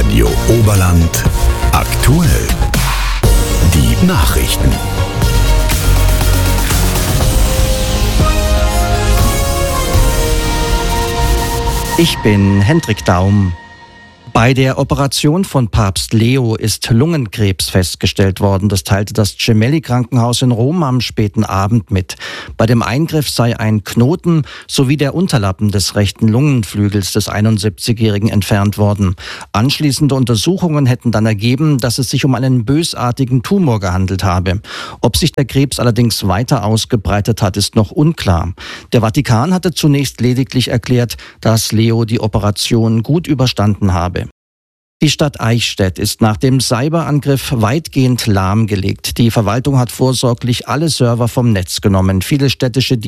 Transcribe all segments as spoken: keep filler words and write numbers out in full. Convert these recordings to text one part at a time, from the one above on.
Radio Oberland aktuell. Die Nachrichten. Ich bin Hendrik Daum. Bei der Operation von Papst Leo ist Lungenkrebs festgestellt worden. Das teilte das Gemelli-Krankenhaus in Rom am späten Abend mit. Bei dem Eingriff sei ein Knoten sowie der Unterlappen des rechten Lungenflügels des einundsiebzigjährigen entfernt worden. Anschließende Untersuchungen hätten dann ergeben, dass es sich um einen bösartigen Tumor gehandelt habe. Ob sich der Krebs allerdings weiter ausgebreitet hat, ist noch unklar. Der Vatikan hatte zunächst lediglich erklärt, dass Leo die Operation gut überstanden habe. Die Stadt Eichstätt ist nach dem Cyberangriff weitgehend lahmgelegt. Die Verwaltung hat vorsorglich alle Server vom Netz genommen. Viele städtische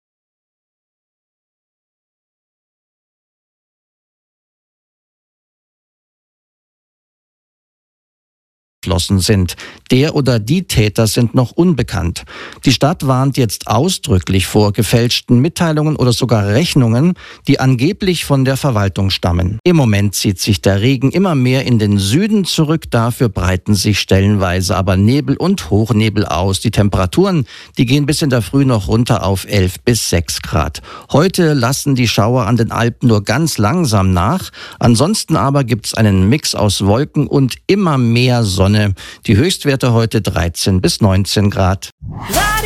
geflossen sind. Der oder die Täter sind noch unbekannt. Die Stadt warnt jetzt ausdrücklich vor gefälschten Mitteilungen oder sogar Rechnungen, die angeblich von der Verwaltung stammen. Im Moment zieht sich der Regen immer mehr in den Süden zurück, dafür breiten sich stellenweise aber Nebel und Hochnebel aus. Die Temperaturen, die gehen bis in der Früh noch runter auf elf bis sechs Grad. Heute lassen die Schauer an den Alpen nur ganz langsam nach. Ansonsten aber gibt's einen Mix aus Wolken und immer mehr Sonne. Die Höchstwerte heute dreizehn bis neunzehn Grad.